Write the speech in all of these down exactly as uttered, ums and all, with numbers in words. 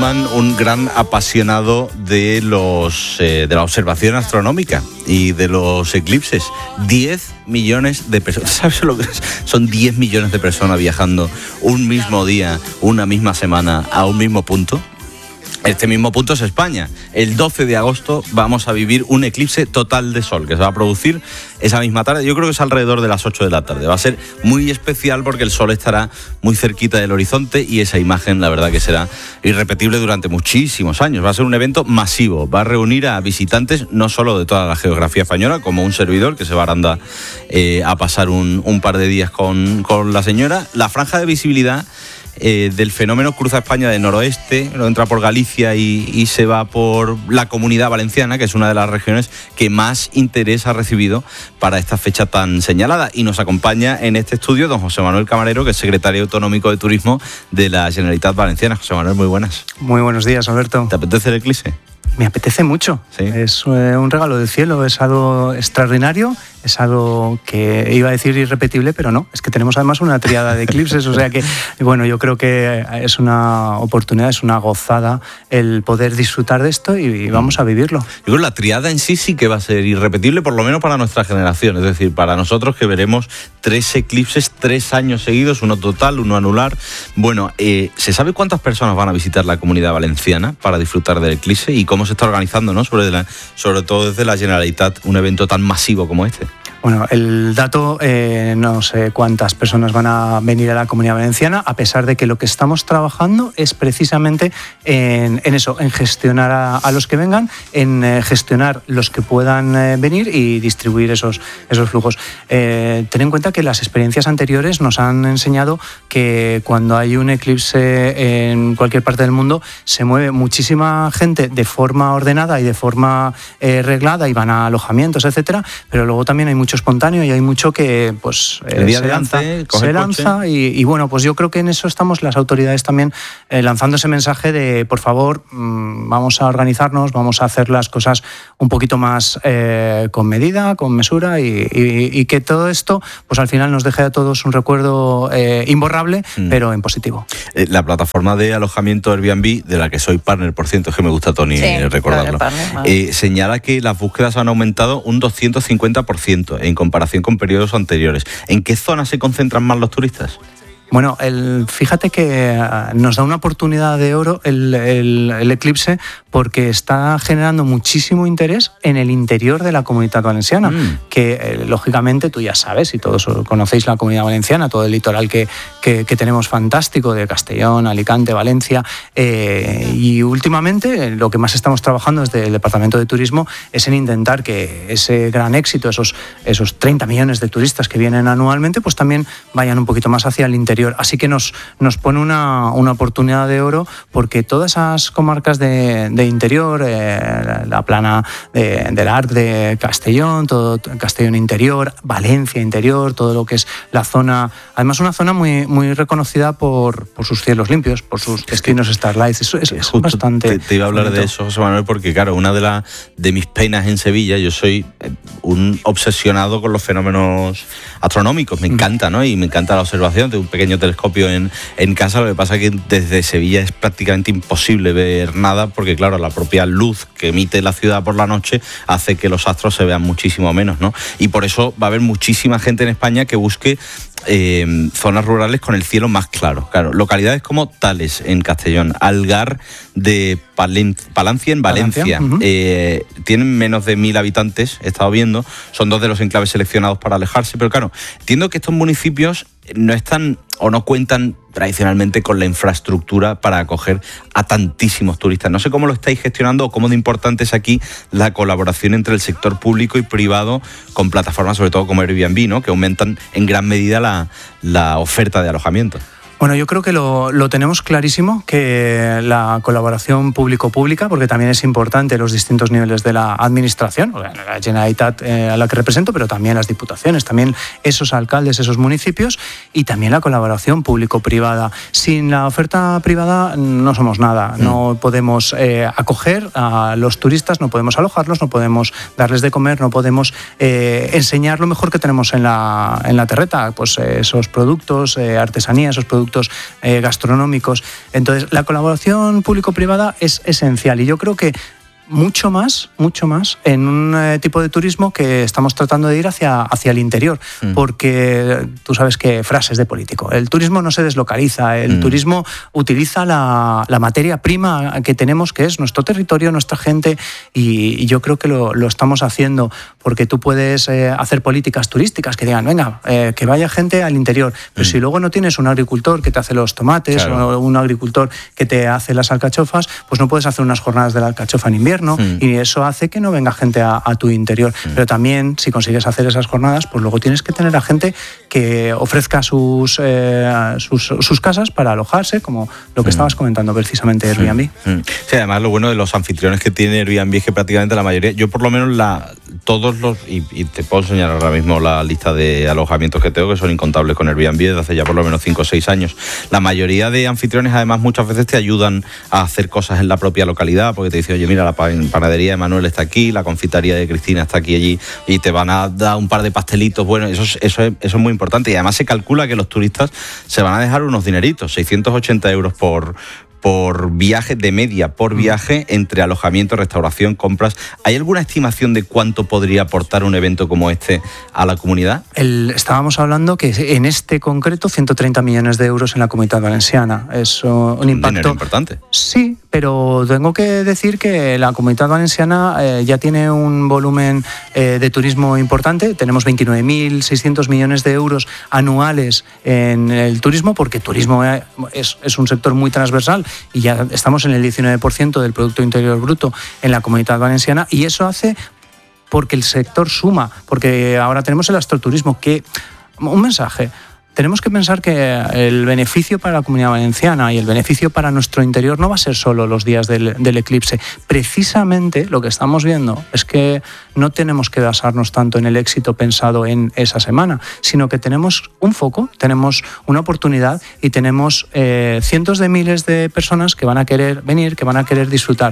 Newman, un gran apasionado de los eh, de la observación astronómica y de los eclipses. diez millones de personas. ¿Sabes lo que es? Son diez millones de personas viajando un mismo día, una misma semana, a un mismo punto. Este mismo punto es España. El doce de agosto vamos a vivir un eclipse total de sol que se va a producir esa misma tarde. Yo creo que es alrededor de las ocho de la tarde. Va a ser muy especial porque el sol estará muy cerquita del horizonte y esa imagen, la verdad, que será irrepetible durante muchísimos años. Va a ser un evento masivo. Va a reunir a visitantes no solo de toda la geografía española, como un servidor que se va a Aranda eh, a pasar un, un par de días con, con la señora. La franja de visibilidad Eh, del fenómeno cruza España de noroeste, lo entra por Galicia y, y se va por la Comunidad Valenciana, que es una de las regiones que más interés ha recibido para esta fecha tan señalada. Y nos acompaña en este estudio don José Manuel Camarero, que es secretario autonómico de Turismo de la Generalitat Valenciana. José Manuel, muy buenas. Muy buenos días, Alberto. ¿Te apetece el eclipse? Me apetece mucho. ¿Sí? Es eh, un regalo del cielo, es algo extraordinario, es algo que iba a decir irrepetible, pero no, es que tenemos además una triada de eclipses, o sea que, bueno, yo creo que es una oportunidad, es una gozada el poder disfrutar de esto y vamos a vivirlo. Yo creo que la triada en sí sí que va a ser irrepetible, por lo menos para nuestra generación, es decir, para nosotros que veremos tres eclipses, tres años seguidos, uno total, uno anular. Bueno, eh, ¿se sabe cuántas personas van a visitar la Comunidad Valenciana para disfrutar del eclipse y cómo se está organizando, ¿no? Sobre, la, sobre todo desde la Generalitat, un evento tan masivo como este? Bueno, el dato, eh, no sé cuántas personas van a venir a la Comunidad Valenciana, a pesar de que lo que estamos trabajando es precisamente en, en eso, en gestionar a, a los que vengan, en eh, gestionar los que puedan eh, venir y distribuir esos, esos flujos. Eh, ten en cuenta que las experiencias anteriores nos han enseñado que cuando hay un eclipse en cualquier parte del mundo se mueve muchísima gente de forma ordenada y de forma eh, reglada y van a alojamientos, etcétera, pero luego también hay mucho espontáneo y hay mucho que pues el día se de lanza, lance, se lanza y, y bueno, pues yo creo que en eso estamos las autoridades también eh, lanzando ese mensaje de por favor mmm, vamos a organizarnos, vamos a hacer las cosas un poquito más eh, con medida, con mesura y, y, y que todo esto pues al final nos deje a todos un recuerdo eh, imborrable, mm. pero en positivo. Eh, la plataforma de alojamiento Airbnb, de la que soy partner, por cierto, es que me gusta, Tony, sí, eh, recordarlo, partner, vale. eh, señala que las búsquedas han aumentado un doscientos cincuenta por ciento en comparación con periodos anteriores. ¿En qué zonas se concentran más los turistas? Bueno, el, fíjate que nos da una oportunidad de oro el, el, el eclipse porque está generando muchísimo interés en el interior de la Comunidad Valenciana, mm. que eh, lógicamente tú ya sabes, y todos conocéis la Comunidad Valenciana, todo el litoral que, que, que tenemos fantástico de Castellón, Alicante, Valencia, eh, y últimamente lo que más estamos trabajando desde el Departamento de Turismo es en intentar que ese gran éxito, esos, esos treinta millones de turistas que vienen anualmente, pues también vayan un poquito más hacia el interior. Así que nos, nos pone una, una oportunidad de oro porque todas esas comarcas de, de interior, eh, la, la plana de, del Arc de Castellón, todo Castellón interior, Valencia interior, todo lo que es la zona, además una zona muy, muy reconocida por, por sus cielos limpios, por sus destinos Starlight. Eso es, es bastante... Te, te iba a hablar bonito de eso, José Manuel, porque claro, una de, la, de mis penas en Sevilla, yo soy un obsesionado con los fenómenos astronómicos, me encanta, ¿no? Y me encanta la observación de un pequeño telescopio en, en casa. Lo que pasa es que desde Sevilla es prácticamente imposible ver nada porque, claro, la propia luz que emite la ciudad por la noche hace que los astros se vean muchísimo menos, ¿no? Y por eso va a haber muchísima gente en España que busque eh, zonas rurales con el cielo más claro. Claro, localidades como Tales, en Castellón, Algar de Palen- Palancia, en Valencia, Valencia. Uh-huh. eh, tienen menos de mil habitantes, he estado viendo, son dos de los enclaves seleccionados para alejarse, pero claro, entiendo que estos municipios no están o no cuentan tradicionalmente con la infraestructura para acoger a tantísimos turistas. No sé cómo lo estáis gestionando o cómo de importante es aquí la colaboración entre el sector público y privado con plataformas, sobre todo como Airbnb, ¿no? Que aumentan en gran medida la, la oferta de alojamiento. Bueno, yo creo que lo, lo tenemos clarísimo, que la colaboración público-pública, porque también es importante los distintos niveles de la administración, la Generalitat eh, a la que represento, pero también las diputaciones, también esos alcaldes, esos municipios, y también la colaboración público-privada. Sin la oferta privada no somos nada, mm. no podemos eh, acoger a los turistas, no podemos alojarlos, no podemos darles de comer, no podemos eh, enseñar lo mejor que tenemos en la, en la terreta, pues eh, esos productos, eh, artesanía, esos productos productos eh, gastronómicos. Entonces, la colaboración público-privada es esencial y yo creo que mucho más, mucho más en un eh, tipo de turismo que estamos tratando de ir hacia, hacia el interior, mm. porque tú sabes que frases de político, el turismo no se deslocaliza, el mm. turismo utiliza la, la materia prima que tenemos, que es nuestro territorio, nuestra gente, y, y yo creo que lo, lo estamos haciendo, porque tú puedes eh, hacer políticas turísticas que digan, venga, eh, que vaya gente al interior, pero mm. si luego no tienes un agricultor que te hace los tomates, claro. o un agricultor que te hace las alcachofas, pues no puedes hacer unas jornadas de la alcachofa en invierno, ¿no? Mm. Y eso hace que no venga gente a, a tu interior. Mm. Pero también, si consigues hacer esas jornadas, pues luego tienes que tener a gente que ofrezca sus, eh, sus, sus casas para alojarse, como lo que mm. estabas comentando precisamente de Airbnb. Mm. Sí, además lo bueno de los anfitriones que tiene Airbnb es que prácticamente la mayoría, yo por lo menos la todos los, y, y te puedo enseñar ahora mismo la lista de alojamientos que tengo, que son incontables con Airbnb desde hace ya por lo menos cinco o seis años. La mayoría de anfitriones además muchas veces te ayudan a hacer cosas en la propia localidad, porque te dicen, oye, mira, la panadería de Manuel está aquí, la confitería de Cristina está aquí allí, y te van a dar un par de pastelitos. Bueno, eso es, eso es, eso es muy importante, y además se calcula que los turistas se van a dejar unos dineritos, seiscientos ochenta euros por por viaje, de media por viaje, entre alojamiento, restauración, compras. ¿Hay alguna estimación de cuánto podría aportar un evento como este a la comunidad? El, estábamos hablando que en este concreto ciento treinta millones de euros en la Comunitat Valenciana. Es un, un impacto dinero importante. Sí, pero tengo que decir que la Comunitat Valenciana eh, ya tiene un volumen eh, de turismo importante. Tenemos veintinueve mil seiscientos millones de euros anuales en el turismo, porque turismo es, es un sector muy transversal, y ya estamos en el diecinueve por ciento del Producto Interior Bruto en la Comunitat Valenciana, y eso hace porque el sector suma, porque ahora tenemos el astroturismo, que un mensaje. Tenemos que pensar que el beneficio para la Comunidad Valenciana y el beneficio para nuestro interior no va a ser solo los días del, del eclipse. Precisamente lo que estamos viendo es que no tenemos que basarnos tanto en el éxito pensado en esa semana, sino que tenemos un foco, tenemos una oportunidad y tenemos eh, cientos de miles de personas que van a querer venir, que van a querer disfrutar.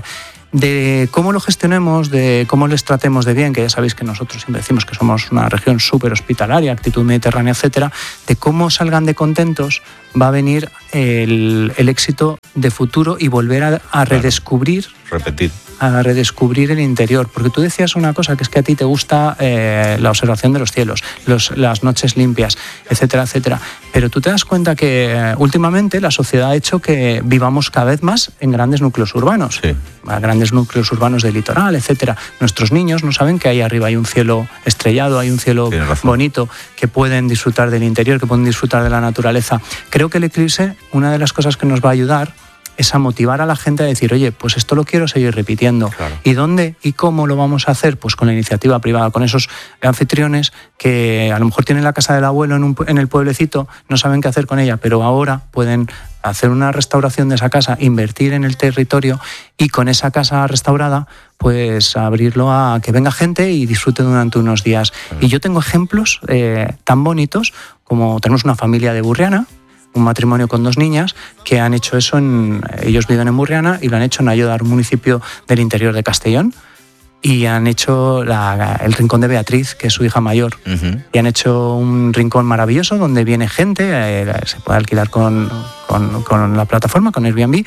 De cómo lo gestionemos, de cómo les tratemos de bien, que ya sabéis que nosotros siempre decimos que somos una región súper hospitalaria, actitud mediterránea, etcétera, de cómo salgan de contentos, va a venir el, el éxito de futuro y volver a, a redescubrir, claro, repetir. a redescubrir el interior. Porque tú decías una cosa, que es que a ti te gusta eh, la observación de los cielos, los, las noches limpias, etcétera, etcétera. Pero tú te das cuenta que eh, últimamente la sociedad ha hecho que vivamos cada vez más en grandes núcleos urbanos, sí. grandes núcleos urbanos del litoral, etcétera. Nuestros niños no saben que ahí arriba hay un cielo estrellado, hay un cielo bonito, que pueden disfrutar del interior, que pueden disfrutar de la naturaleza. Creo que el eclipse, una de las cosas que nos va a ayudar es a motivar a la gente a decir, oye, pues esto lo quiero seguir repitiendo. Claro. ¿Y dónde y cómo lo vamos a hacer? Pues con la iniciativa privada, con esos anfitriones que a lo mejor tienen la casa del abuelo en, un, en el pueblecito, no saben qué hacer con ella, pero ahora pueden hacer una restauración de esa casa, invertir en el territorio y con esa casa restaurada, pues abrirlo a que venga gente y disfrute durante unos días. Claro. Y yo tengo ejemplos eh, tan bonitos como tenemos una familia de Burriana, un matrimonio con dos niñas que han hecho eso, en, ellos viven en Burriana y lo han hecho en Ayodar, un municipio del interior de Castellón, y han hecho la, el rincón de Beatriz, que es su hija mayor, uh-huh. y han hecho un rincón maravilloso donde viene gente, eh, se puede alquilar con, con, con la plataforma, con Airbnb.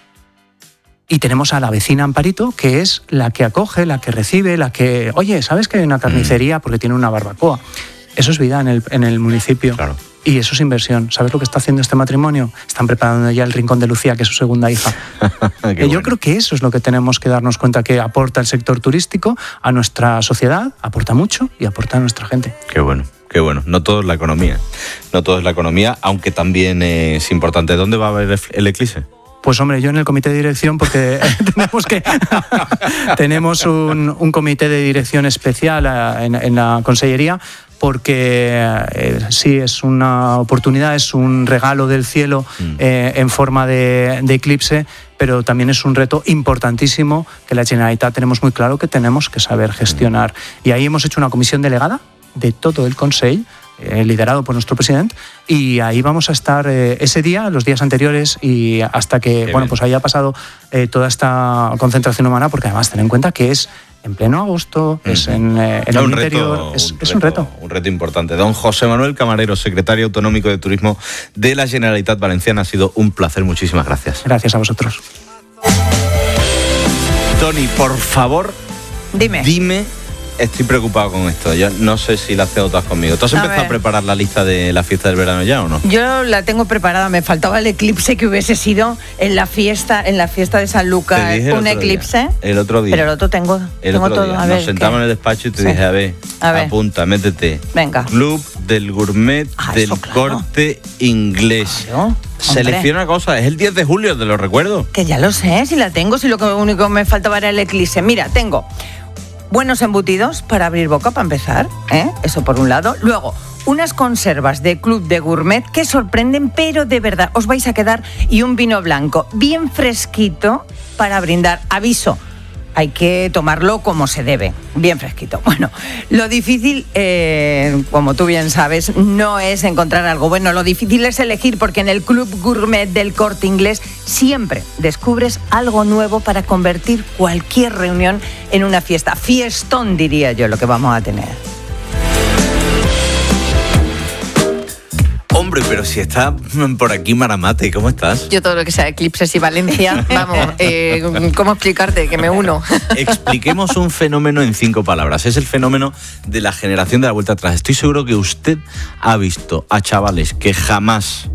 Y tenemos a la vecina Amparito, que es la que acoge, la que recibe, la que, oye, ¿sabes que hay una carnicería? Porque tiene una barbacoa. Eso es vida en el, en el municipio. Claro. Y eso es inversión. ¿Sabes lo que está haciendo este matrimonio? Están preparando ya el rincón de Lucía, que es su segunda hija. Yo bueno. creo que eso es lo que tenemos que darnos cuenta, que aporta el sector turístico a nuestra sociedad, aporta mucho y aporta a nuestra gente. Qué bueno. Qué bueno, no todo es la economía, no todo es la economía, aunque también es importante. ¿Dónde va a haber el eclipse? Pues hombre, yo en el comité de dirección, porque tenemos que tenemos un, un comité de dirección especial en, en la consellería, porque eh, sí, es una oportunidad, es un regalo del cielo mm. eh, en forma de, de eclipse, pero también es un reto importantísimo que la Generalitat tenemos muy claro que tenemos que saber gestionar. Mm. Y ahí hemos hecho una comisión delegada de todo el Consell, eh, liderado por nuestro presidente, y ahí vamos a estar eh, ese día, los días anteriores, y hasta que, Qué bueno, bien. pues haya pasado eh, toda esta concentración humana, porque además ten en cuenta que es en pleno agosto, mm. es en, eh, en no, el un interior, reto, es, un es reto, un reto. Un reto importante. Don José Manuel Camarero, secretario autonómico de Turismo de la Generalitat Valenciana, ha sido un placer, muchísimas gracias. Gracias a vosotros. Toni, por favor, dime. Dime, estoy preocupado con esto. Yo no sé si la has hecho todas conmigo. ¿Tú has a empezado ver. a preparar la lista de la fiesta del verano ya o no? Yo la tengo preparada. Me faltaba el eclipse que hubiese sido en la fiesta, en la fiesta de San Lucas. Un eclipse. Día, el otro día. Pero el otro tengo. El tengo otro todo. día. A Nos ver, sentamos ¿qué? en el despacho y te sí. dije, a ver, a ver, apunta, métete. Venga. Club del Gourmet ah, del claro. Corte Inglés. Claro. Selecciona cosas, es el diez de julio, te lo recuerdo. Que ya lo sé, si la tengo, si lo único que me faltaba era el eclipse. Mira, tengo buenos embutidos para abrir boca, para empezar, ¿eh? Eso por un lado. Luego, unas conservas de Club de Gourmet que sorprenden, pero de verdad, os vais a quedar. Y un vino blanco bien fresquito para brindar. Aviso, hay que tomarlo como se debe, bien fresquito. Bueno, lo difícil, eh, como tú bien sabes, no es encontrar algo bueno. Lo difícil es elegir, porque en el Club Gourmet del Corte Inglés siempre descubres algo nuevo para convertir cualquier reunión en una fiesta. Fiestón, diría yo, lo que vamos a tener. Hombre, pero si está por aquí Maramate, ¿cómo estás? Yo todo lo que sea eclipses y Valencia, vamos, eh, ¿cómo explicarte? Que me uno. Expliquemos un fenómeno en cinco palabras. Es el fenómeno de la generación de la vuelta atrás. Estoy seguro que usted ha visto a chavales que jamás,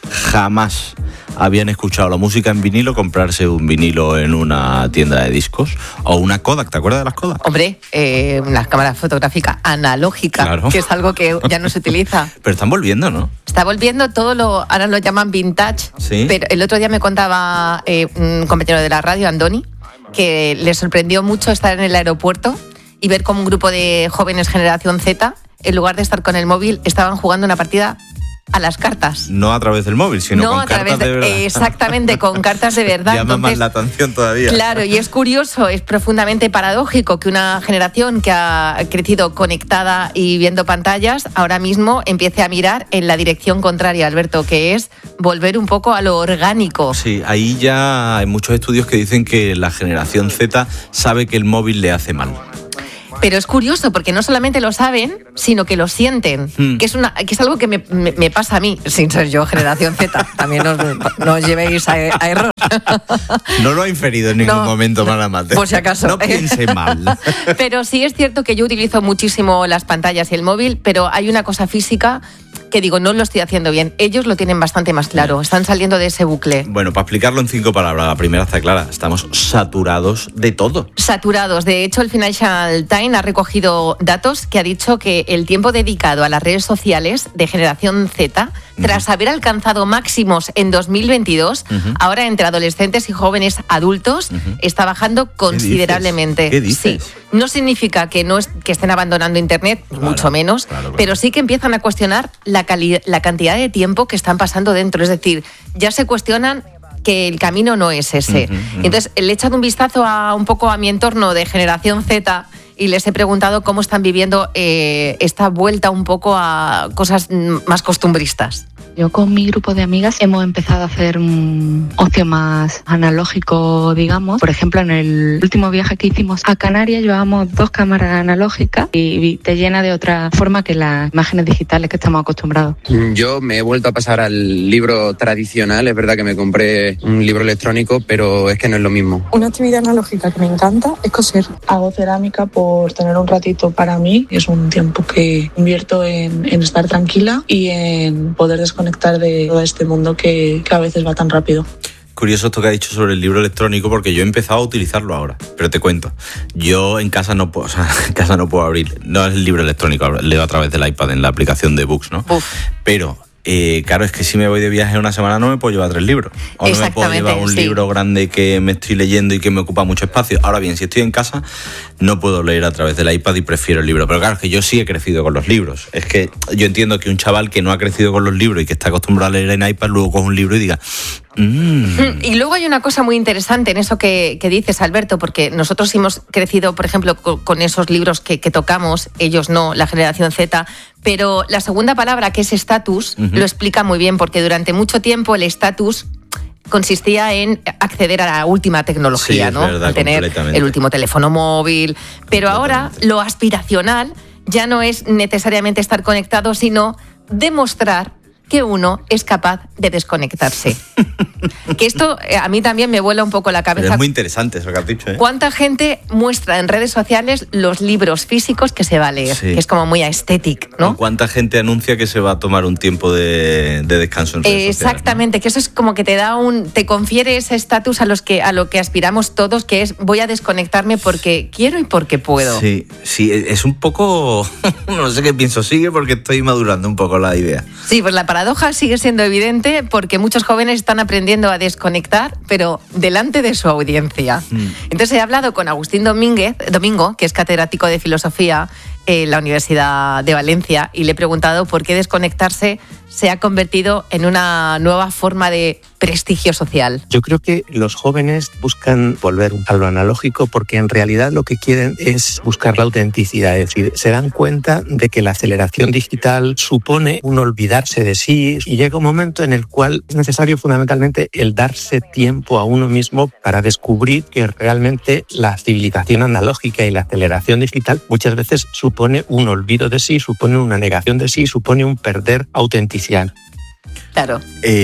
jamás habían escuchado la música en vinilo, comprarse un vinilo en una tienda de discos o una Kodak. ¿Te acuerdas de las Kodak? Hombre, eh, las cámaras fotográficas analógicas, claro. Que es algo que ya no se utiliza. Pero están volviendo, ¿no? Está volviendo todo lo, ahora lo llaman vintage. ¿Sí? Pero el otro día me contaba eh, un compañero de la radio, Andoni, que le sorprendió mucho estar en el aeropuerto y ver cómo un grupo de jóvenes generación Z, en lugar de estar con el móvil, estaban jugando una partida a las cartas. No a través del móvil, sino no, con a través cartas de, de verdad. Exactamente, con cartas de verdad. Llama Entonces, más la atención todavía. Claro, y es curioso, es profundamente paradójico que una generación que ha crecido conectada y viendo pantallas, ahora mismo empiece a mirar en la dirección contraria, Alberto, que es volver un poco a lo orgánico. Sí, ahí ya hay muchos estudios que dicen que la generación Z sabe que el móvil le hace mal. Pero es curioso porque no solamente lo saben, sino que lo sienten, hmm. que es una que es algo que me, me, me pasa a mí, sin ser yo generación Z. También no os llevéis a, a error. No lo ha inferido en ningún no, momento, Maramate. Por si acaso. No piense mal. Pero sí es cierto que yo utilizo muchísimo las pantallas y el móvil, pero hay una cosa física que digo, no lo estoy haciendo bien. Ellos lo tienen bastante más claro, están saliendo de ese bucle. Bueno, para explicarlo en cinco palabras, la primera está clara, estamos saturados de todo. Saturados. De hecho, el Financial Times ha recogido datos que ha dicho que el tiempo dedicado a las redes sociales de generación Z, uh-huh. tras haber alcanzado máximos en dos mil veintidós, uh-huh. ahora entre adolescentes y jóvenes adultos, uh-huh. está bajando considerablemente. ¿Qué dices? ¿Qué dices? Sí. No significa que, no es, que estén abandonando Internet, ni claro, mucho menos, claro, claro. pero sí que empiezan a cuestionar la, cali- la cantidad de tiempo que están pasando dentro. Es decir, ya se cuestionan que el camino no es ese. Uh-huh, uh-huh. Entonces, le he echado un vistazo a un poco a mi entorno de generación Z y les he preguntado cómo están viviendo eh, esta vuelta un poco a cosas más costumbristas. Yo con mi grupo de amigas hemos empezado a hacer un ocio más analógico, digamos. Por ejemplo, en el último viaje que hicimos a Canarias llevábamos dos cámaras analógicas y te llena de otra forma que las imágenes digitales que estamos acostumbrados. Yo me he vuelto a pasar al libro tradicional. Es verdad que me compré un libro electrónico, pero es que no es lo mismo. Una actividad analógica que me encanta es coser. Hago cerámica por tener un ratito para mí. Es un tiempo que invierto en, en estar tranquila y en poder desconectar de todo este mundo que, que a veces va tan rápido. Curioso esto que ha dicho sobre el libro electrónico, porque yo he empezado a utilizarlo ahora, pero te cuento, yo en casa no puedo, o sea, en casa no puedo abrir, no es el libro electrónico, leo a través del iPad en la aplicación de Books, ¿no? Uf. Pero Eh, claro, es que si me voy de viaje una semana no me puedo llevar tres libros. O no me puedo llevar un sí. libro grande que me estoy leyendo y que me ocupa mucho espacio. Ahora bien, si estoy en casa, no puedo leer a través del iPad y prefiero el libro. Pero claro, es que yo sí he crecido con los libros. Es que yo entiendo que un chaval que no ha crecido con los libros y que está acostumbrado a leer en iPad, luego coge un libro y diga... Mm. Y luego hay una cosa muy interesante en eso que, que dices, Alberto, porque nosotros hemos crecido, por ejemplo, con, con esos libros que, que tocamos, ellos no, la generación Z, pero la segunda palabra, que es estatus, uh-huh. lo explica muy bien, porque durante mucho tiempo el estatus consistía en acceder a la última tecnología, sí, ¿no? Verdad, tener el último teléfono móvil. Pero ahora lo aspiracional ya no es necesariamente estar conectado, sino demostrar que uno es capaz de desconectarse. Que esto eh, a mí también me vuela un poco la cabeza. Pero es muy interesante eso que has dicho, ¿eh? ¿Cuánta gente muestra en redes sociales los libros físicos que se va a leer? Sí. Que es como muy aesthetic, ¿no? ¿Cuánta gente anuncia que se va a tomar un tiempo de, de descanso en redes eh, sociales? Exactamente, ¿no? Que eso es como que te da un, te confiere ese estatus a los que a lo que aspiramos todos, que es voy a desconectarme porque quiero y porque puedo. Sí, sí, es un poco, no sé qué pienso, sigue porque estoy madurando un poco la idea. Sí, pues la paradoja sigue siendo evidente porque muchos jóvenes están aprendiendo a desconectar, pero delante de su audiencia. Mm. Entonces he hablado con Agustín Domínguez, Domingo, que es catedrático de filosofía en la Universidad de Valencia, y le he preguntado por qué desconectarse se ha convertido en una nueva forma de prestigio social. Yo creo que los jóvenes buscan volver a lo analógico porque en realidad lo que quieren es buscar la autenticidad, es decir, se dan cuenta de que la aceleración digital supone un olvidarse de sí y llega un momento en el cual es necesario fundamentalmente el darse tiempo a uno mismo para descubrir que realmente la civilización analógica y la aceleración digital muchas veces supone un olvido de sí, supone una negación de sí, supone un perder autenticidad. Claro.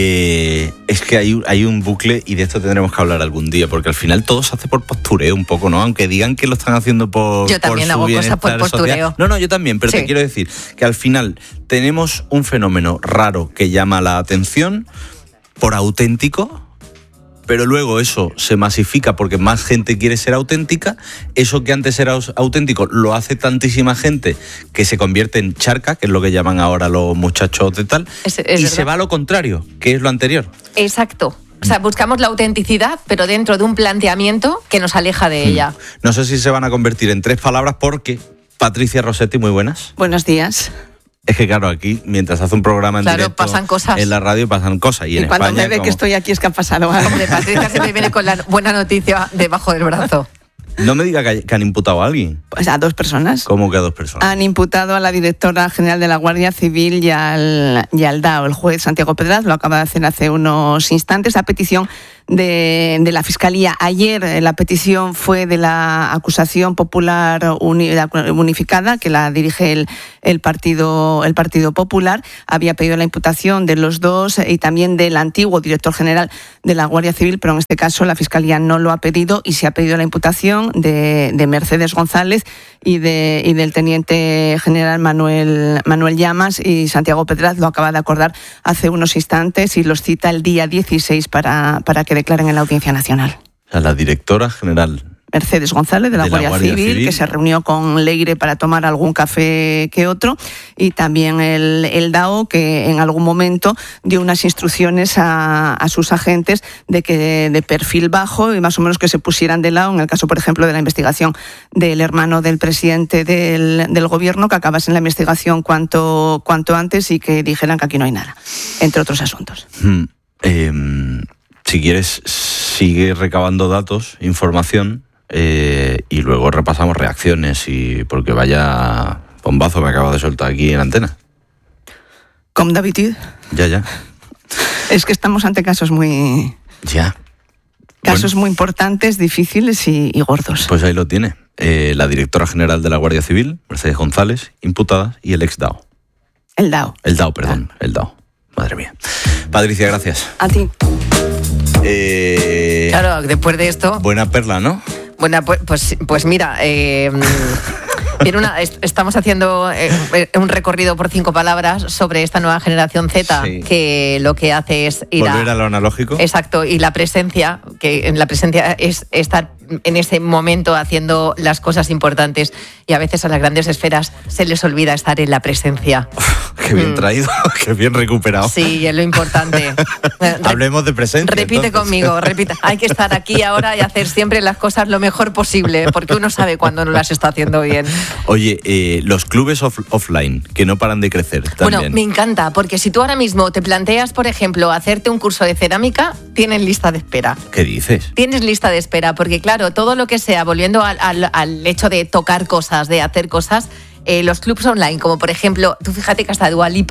Eh, es que hay, hay un bucle y de esto tendremos que hablar algún día, porque al final todo se hace por postureo un poco, ¿no? Aunque digan que lo están haciendo por Yo también por su hago cosas por postureo. Social. No, no, yo también, pero sí. Te quiero decir que al final tenemos un fenómeno raro que llama la atención por auténtico, pero luego eso se masifica porque más gente quiere ser auténtica. Eso que antes era auténtico lo hace tantísima gente que se convierte en charca, que es lo que llaman ahora los muchachos de tal, es, es y verdad. Se va a lo contrario, que es lo anterior. Exacto. O sea, buscamos la autenticidad, pero dentro de un planteamiento que nos aleja de ella. No sé si se van a convertir en tres palabras porque... Patricia Rossetti, muy buenas. Buenos días. Es que claro, aquí, mientras hace un programa en claro, directo pasan cosas. En la radio pasan cosas. Y, y en cuando España, me ve como... que estoy aquí es que ha pasado algo. Hombre, Patricia siempre viene con la buena noticia debajo del brazo. No me diga que han imputado a alguien. Pues a dos personas. ¿Cómo que a dos personas? Han imputado a la directora general de la Guardia Civil y al, y al D A O. El juez Santiago Pedraz lo acaba de hacer hace unos instantes a petición de, de la Fiscalía. Ayer la petición fue de la acusación popular uni, unificada, que la dirige el, el, partido, el Partido Popular. Había pedido la imputación de los dos y también del antiguo director general de la Guardia Civil, pero en este caso la Fiscalía no lo ha pedido y se ha pedido la imputación de, de Mercedes González y, de, y del teniente general Manuel, Manuel Llamas, y Santiago Pedraz lo acaba de acordar hace unos instantes y los cita el día dieciséis para, para que declaren en la Audiencia Nacional. A la directora general Mercedes González, de la, de la Guardia, Guardia Civil, Civil, que se reunió con Leire para tomar algún café que otro, y también el, el D A O, que en algún momento dio unas instrucciones a, a sus agentes de que de perfil bajo y más o menos que se pusieran de lado, en el caso, por ejemplo, de la investigación del hermano del presidente del, del gobierno, que acabasen la investigación cuanto, cuanto antes y que dijeran que aquí no hay nada, entre otros asuntos. Hmm. Eh, si quieres, sigue recabando datos, información, Eh, y luego repasamos reacciones y porque vaya bombazo me acabo de soltar aquí en antena. Como d'habitude. Ya, ya. Es que estamos ante casos muy... Ya. Casos bueno. muy importantes, difíciles y, y gordos. Pues ahí lo tiene. Eh, la directora general de la Guardia Civil, Mercedes González, imputada, y el ex D A O. El D A O. El D A O, perdón. Ah. El D A O. Madre mía. Patricia, gracias. A ti. Eh... Claro, después de esto... Buena perla, ¿no? Bueno, pues, pues, pues mira, eh, viene una, estamos haciendo eh, un recorrido por cinco palabras sobre esta nueva generación Z, sí. que lo que hace es ir volver a, a lo analógico. Exacto, y la presencia, que en la presencia es estar en ese momento haciendo las cosas importantes, y a veces a las grandes esferas se les olvida estar en la presencia. Qué bien mm. traído, qué bien recuperado. Sí, es lo importante. Hablemos de presencia. Repite entonces. conmigo, repite. Hay que estar aquí ahora y hacer siempre las cosas lo mejor posible, porque uno sabe cuándo no las está haciendo bien. Oye, eh, los clubes off- offline, que no paran de crecer también. Bueno, me encanta, porque si tú ahora mismo te planteas, por ejemplo, hacerte un curso de cerámica, tienes lista de espera. ¿Qué dices? Tienes lista de espera, porque claro, todo lo que sea, volviendo al, al, al hecho de tocar cosas, de hacer cosas, eh, los clubs online, como por ejemplo, tú fíjate que hasta Dua Lipa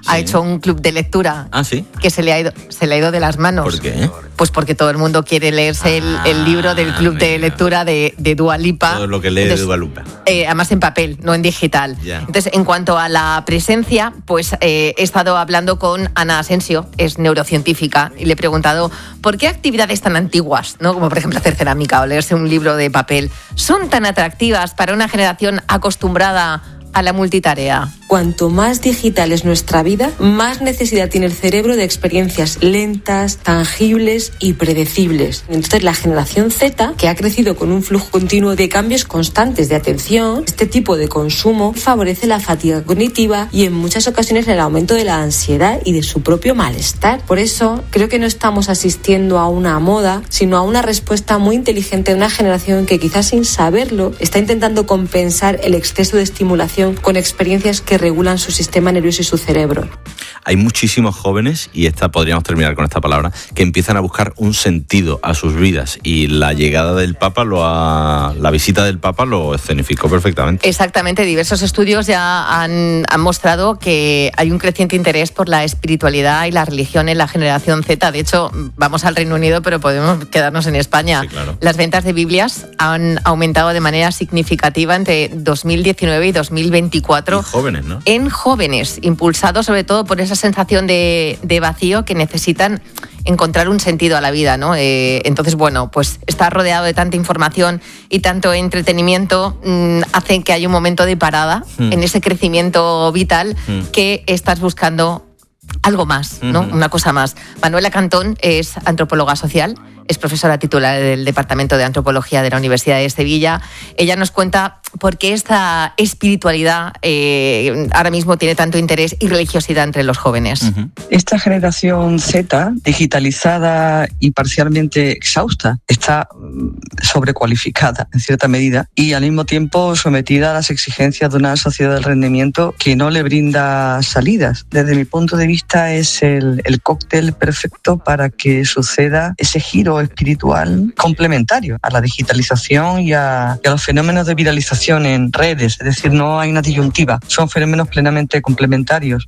ha hecho un club de lectura ¿Ah, sí? que se le ha ido, se le ha ido de las manos. ¿Por qué? Pues porque todo el mundo quiere leerse el, el libro del club de lectura de, de Dua Lipa. Todo lo que lee Entonces, de Dua Lipa. Eh, además en papel, no en digital. Ya. Entonces, en cuanto a la presencia, pues eh, he estado hablando con Ana Asensio, es neurocientífica, y le he preguntado por qué actividades tan antiguas, ¿no? Como por ejemplo hacer cerámica o leerse un libro de papel, son tan atractivas para una generación acostumbrada a la multitarea. Cuanto más digital es nuestra vida, más necesidad tiene el cerebro de experiencias lentas, tangibles y predecibles. Entonces, la generación Z, que ha crecido con un flujo continuo de cambios constantes de atención, este tipo de consumo favorece la fatiga cognitiva y en muchas ocasiones el aumento de la ansiedad y de su propio malestar. Por eso, creo que no estamos asistiendo a una moda, sino a una respuesta muy inteligente de una generación que quizás sin saberlo está intentando compensar el exceso de estimulación con experiencias que regulan su sistema nervioso y su cerebro. Hay muchísimos jóvenes, y esta podríamos terminar con esta palabra, que empiezan a buscar un sentido a sus vidas, y la llegada del Papa, lo ha, la visita del Papa lo escenificó perfectamente. Exactamente, diversos estudios ya han, han mostrado que hay un creciente interés por la espiritualidad y la religión en la generación Z. De hecho, vamos al Reino Unido, pero podemos quedarnos en España. Sí, claro. Las ventas de Biblias han aumentado de manera significativa entre dos mil diecinueve y dos mil veinticuatro. Y jóvenes, ¿no? En jóvenes, impulsados sobre todo por esa sensación de, de vacío que necesitan encontrar un sentido a la vida, ¿no? Eh, entonces, bueno, pues estar rodeado de tanta información y tanto entretenimiento mmm, hace que haya un momento de parada mm. en ese crecimiento vital mm. que estás buscando algo más, ¿no? Mm-hmm. Una cosa más. Manuela Cantón es antropóloga social, es profesora titular del Departamento de Antropología de la Universidad de Sevilla. Ella nos cuenta por qué esta espiritualidad eh, ahora mismo tiene tanto interés y religiosidad entre los jóvenes. Uh-huh. Esta generación Z, digitalizada y parcialmente exhausta, está sobrecualificada en cierta medida y al mismo tiempo sometida a las exigencias de una sociedad del rendimiento que no le brinda salidas. Desde mi punto de vista es el, el cóctel perfecto para que suceda ese giro espiritual complementario a la digitalización y a, y a los fenómenos de viralización en redes, es decir, no hay una disyuntiva, son fenómenos plenamente complementarios.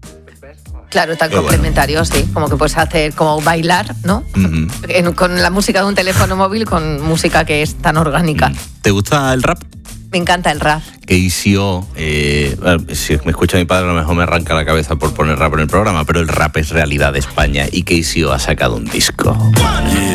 Claro, tan Qué complementarios, bueno. Sí, como que puedes hacer, como bailar, ¿no? Uh-huh. En, con la música de un teléfono móvil, con música que es tan orgánica. ¿Te gusta el rap? Me encanta el rap. K C O, eh, si me escucha mi padre a lo mejor me arranca la cabeza por poner rap en el programa, pero el rap es realidad de España y K C O ha sacado un disco.